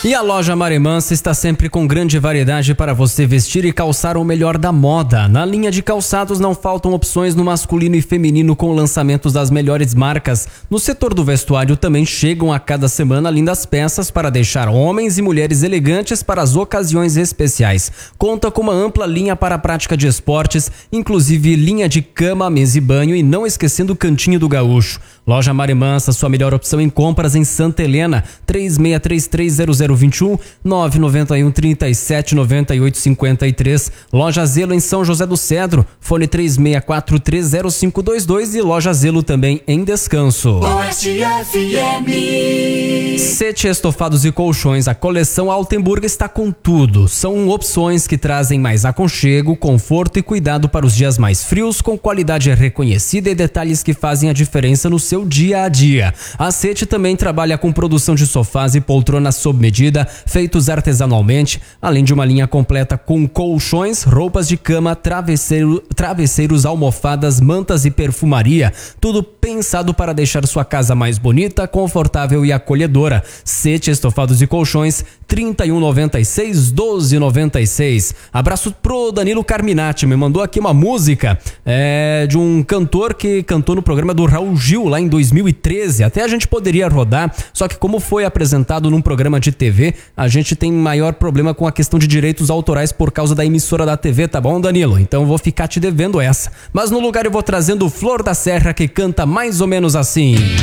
E a loja Marimansa está sempre com grande variedade para você vestir e calçar o melhor da moda. Na linha de calçados não faltam opções no masculino e feminino com lançamentos das melhores marcas. No setor do vestuário também chegam a cada semana lindas peças para deixar homens e mulheres elegantes para as ocasiões especiais. Conta com uma ampla linha para a prática de esportes, inclusive linha de cama, mesa e banho, e não esquecendo o Cantinho do Gaúcho. Loja Marimansa, sua melhor opção em compras em Santa Helena, 36330021, 991 37 98 53. Loja Zelo em São José do Cedro, fone 36430522, e Loja Zelo também em Descanso. Oeste FM. Sete estofados e colchões, a coleção Altenburg está com tudo. São opções que trazem mais aconchego, conforto e cuidado para os dias mais frios, com qualidade reconhecida e detalhes que fazem a diferença no seu dia a dia. A Sete também trabalha com produção de sofás e poltronas sob medida, feitos artesanalmente, além de uma linha completa com colchões, roupas de cama, travesseiros, almofadas, mantas e perfumaria. Tudo pensado para deixar sua casa mais bonita, confortável e acolhedora. Sete estofados e colchões, 3196-1296. Abraço pro Danilo Carminati, me mandou aqui uma música de um cantor que cantou no programa do Raul Gil lá em 2013. Até a gente poderia rodar, só que como foi apresentado num programa de TV, a gente tem maior problema com a questão de direitos autorais por causa da emissora da TV, tá bom, Danilo? Então eu vou ficar te devendo essa. Mas no lugar eu vou trazendo Flor da Serra, que canta mais ou menos assim.